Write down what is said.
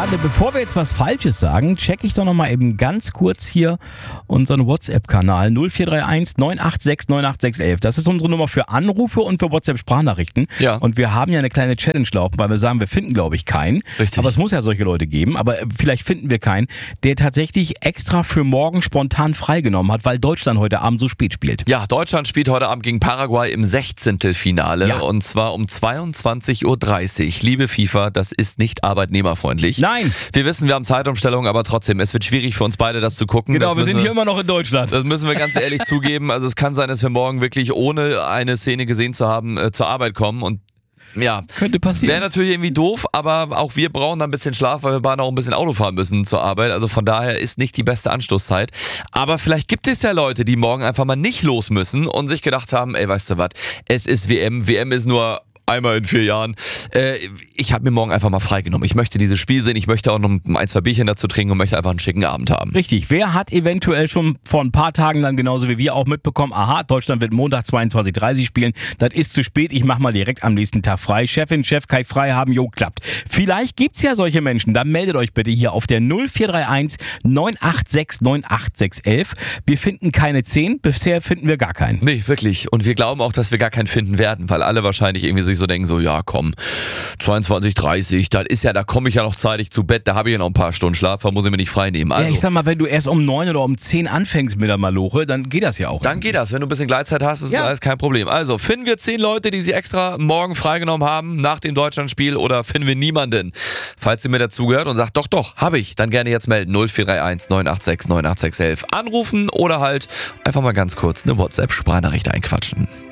bevor wir jetzt was Falsches sagen, checke ich doch noch mal eben ganz kurz hier unseren WhatsApp-Kanal 0431 986 98611. Das ist unsere Nummer für Anrufe und für WhatsApp-Sprachnachrichten. Ja. Und wir haben ja eine kleine Challenge laufen, weil wir sagen, wir finden, glaube ich, keinen. Richtig. Aber es muss ja solche Leute geben. Aber vielleicht finden wir keinen, der tatsächlich extra für morgen spontan freigenommen hat, weil Deutschland heute Abend so spät spielt. Ja, Deutschland spielt heute Abend gegen Paraguay im 16. Finale. Ja. Und zwar um 22:30 Uhr. Liebe FIFA, das ist nicht arbeitnehmerfreundlich. Nein. Wir wissen, wir haben Zeitumstellung, aber trotzdem, es wird schwierig für uns beide, das zu gucken. Genau, Das wir müssen sind hier immer noch in Deutschland. Das müssen wir ganz ehrlich zugeben. Also es kann sein, dass wir morgen wirklich ohne eine Szene gesehen zu haben zur Arbeit kommen und ja, Könnte passieren. wäre natürlich irgendwie doof, aber auch wir brauchen dann ein bisschen Schlaf, weil wir beide auch ein bisschen Auto fahren müssen zur Arbeit. Also von daher ist nicht die beste Anstoßzeit. Aber vielleicht gibt es ja Leute, die morgen einfach mal nicht los müssen und sich gedacht haben, ey, weißt du was, es ist WM. WM ist nur einmal in 4 Jahren. Ich habe mir morgen einfach mal freigenommen. Ich möchte dieses Spiel sehen, ich möchte auch noch 1, 2 Bierchen dazu trinken und möchte einfach einen schicken Abend haben. Richtig. Wer hat eventuell schon vor ein paar Tagen dann genauso wie wir auch mitbekommen, aha, Deutschland wird Montag 22:30 spielen, das ist zu spät, ich mache mal direkt am nächsten Tag frei. Chefin, Chef, kann ich frei haben, jo, klappt. Vielleicht gibt's ja solche Menschen, dann meldet euch bitte hier auf der 0431 986 98611. Wir finden keine 10, bisher finden wir gar keinen. Nee, wirklich. Und wir glauben auch, dass wir gar keinen finden werden, weil alle wahrscheinlich irgendwie sich so denken, so ja komm, 22:30, das ist ja, da komme ich ja noch zeitig zu Bett, da habe ich ja noch ein paar Stunden Schlaf, da muss ich mir nicht frei nehmen. Also, Ja, ich sag mal, wenn du erst um 9 oder um 10 anfängst mit der Maloche, dann geht das ja auch. dann geht das, wenn du ein bisschen Gleitzeit hast, ist Ja. alles kein Problem. Also, finden wir 10 Leute, die sie extra morgen freigenommen haben nach dem Deutschlandspiel oder finden wir niemanden? Falls ihr mir dazugehört und sagt, doch, habe ich, dann gerne jetzt melden. 0431 986 98611 anrufen oder halt einfach mal ganz kurz eine WhatsApp-Sprachnachricht einquatschen.